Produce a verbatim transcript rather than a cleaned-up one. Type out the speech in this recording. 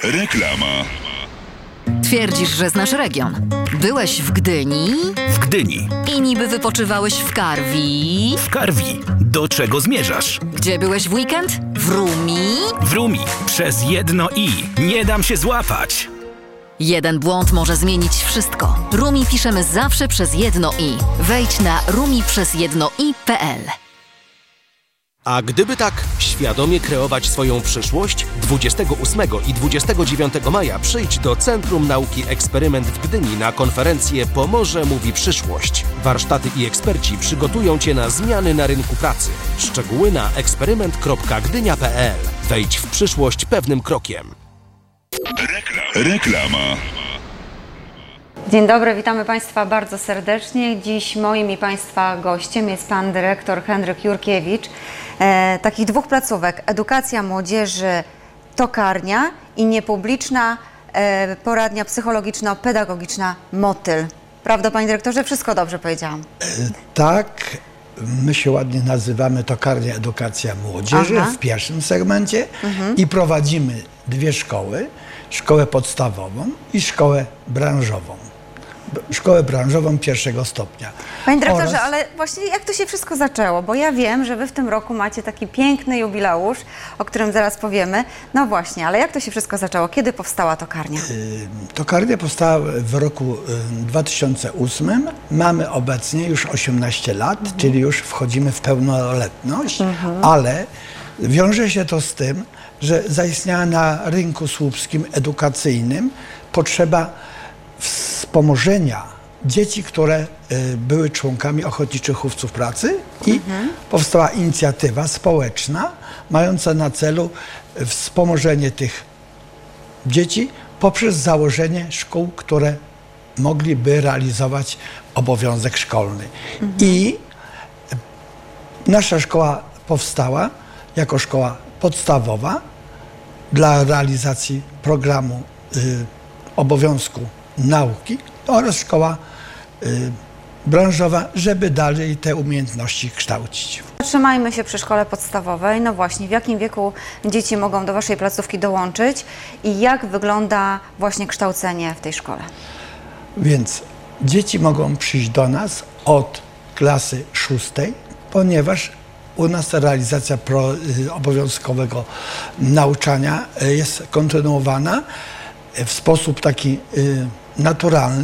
Reklama. Twierdzisz, że znasz region. Byłeś w Gdyni? W Gdyni. I niby wypoczywałeś w Karwi? W Karwi. Do czego zmierzasz? Gdzie byłeś w weekend? W Rumi? W Rumi. Przez jedno i. Nie dam się złapać. Jeden błąd może zmienić wszystko. Rumi piszemy zawsze przez jedno i. Wejdź na rumi przez jedno i kropka pe el. A gdyby tak świadomie kreować swoją przyszłość, dwudziestego ósmego i dwudziestego dziewiątego maja przyjdź do Centrum Nauki Eksperyment w Gdyni na konferencję Pomorze mówi przyszłość. Warsztaty i eksperci przygotują Cię na zmiany na rynku pracy. Szczegóły na eksperyment kropka gdynia kropka pe el. Wejdź w przyszłość pewnym krokiem. Reklama. Dzień dobry, witamy Państwa bardzo serdecznie. Dziś moim i Państwa gościem jest Pan Dyrektor Henryk Jurkiewicz. E, takich dwóch placówek, Edukacja Młodzieży Tokarnia i niepubliczna e, poradnia psychologiczno-pedagogiczna Motyl. Prawda, Panie Dyrektorze? Wszystko dobrze powiedziałam? E, tak, my się ładnie nazywamy Tokarnia Edukacja Młodzieży. Aha. W pierwszym segmencie mhm. i prowadzimy dwie szkoły. Szkołę podstawową i szkołę branżową. Szkołę branżową pierwszego stopnia. Panie dyrektorze, oraz... ale właśnie jak to się wszystko zaczęło? Bo ja wiem, że Wy w tym roku macie taki piękny jubileusz, o którym zaraz powiemy. No właśnie, ale jak to się wszystko zaczęło? Kiedy powstała tokarnia? Yy, tokarnia powstała w roku dwa tysiące ósmym. Mamy obecnie już osiemnaście lat, mhm. czyli już wchodzimy w pełnoletność, mhm. ale wiąże się to z tym, że zaistniała na rynku słupskim edukacyjnym potrzeba wspomożenia dzieci, które y, były członkami ochotniczych hufców pracy i mhm. powstała inicjatywa społeczna mająca na celu wspomożenie tych dzieci poprzez założenie szkół, które mogliby realizować obowiązek szkolny. Mhm. I nasza szkoła powstała jako szkoła podstawowa dla realizacji programu y, obowiązku nauki oraz szkoła y, branżowa, żeby dalej te umiejętności kształcić. Trzymajmy się przy szkole podstawowej. No właśnie, w jakim wieku dzieci mogą do Waszej placówki dołączyć i jak wygląda właśnie kształcenie w tej szkole? Więc dzieci mogą przyjść do nas od klasy szóstej, ponieważ u nas realizacja pro, y, obowiązkowego nauczania y, jest kontynuowana w sposób taki y, naturalny.